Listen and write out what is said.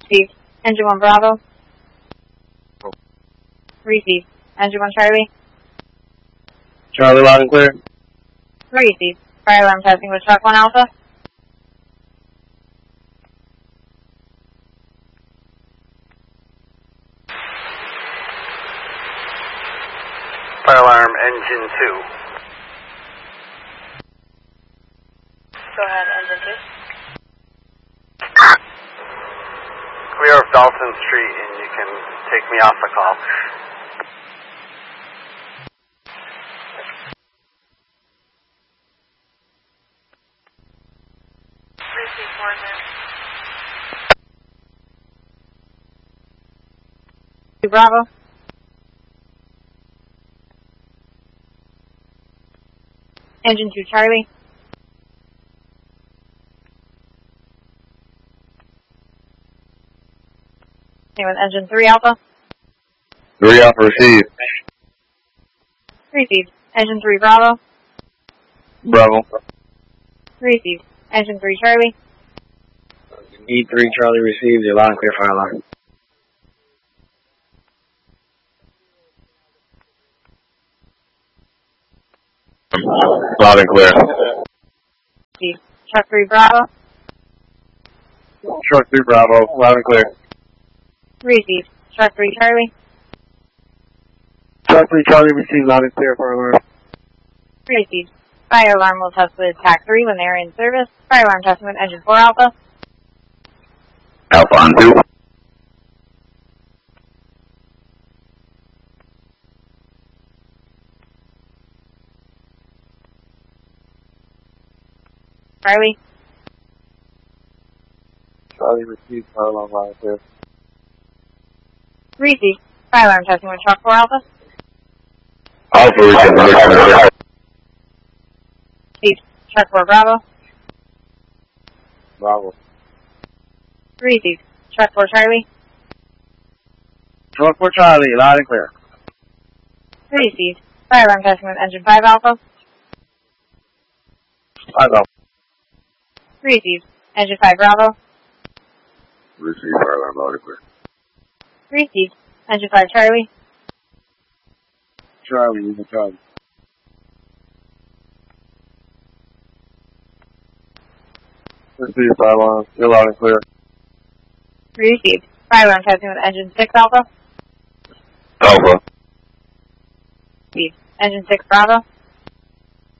Received. Engine 1 Bravo. Received. Engine 1 Charlie. Charlie, loud and clear. Received. Fire alarm testing with truck 1 Alpha. Fire alarm engine 2. Go ahead, engine 2. Clear of Dalton Street and you can take me off the call. Received, Morgan. 2 Bravo. Engine 2 Charlie. Same with engine 3 Alpha. 3 Alpha received. Received. Engine 3 Bravo. Bravo. Received. Engine 3 Charlie. E3 Charlie received. You're loud and clear, fire alarm. Loud and clear. Received. Truck 3 Bravo. Truck 3 Bravo, loud and clear. Received. Truck 3 Charlie. Truck 3 Charlie received, loud and clear, fire alarm. Received. Fire alarm will test with TAC 3 when they are in service. Fire alarm testing with engine 4 Alpha. Alpha on 2. Charlie. Charlie received, fire alarm, loud and clear. Received. Fire alarm testing with truck 4 Alpha. Alpha received, Received. Truck 4 Bravo. Bravo. Received. Truck 4 Charlie. Truck 4 Charlie, loud and clear. Received. Fire alarm testing with engine 5 Alpha. 5 Alpha. Received. Engine 5 Bravo. Received, fire alarm, loud and clear. Received. Engine 5 Charlie. Charlie, you can Charlie. Received, fire alarm, you're loud and clear. Received. Fire alarm testing with engine 6 Alpha. Alpha. Received. Engine 6 Bravo.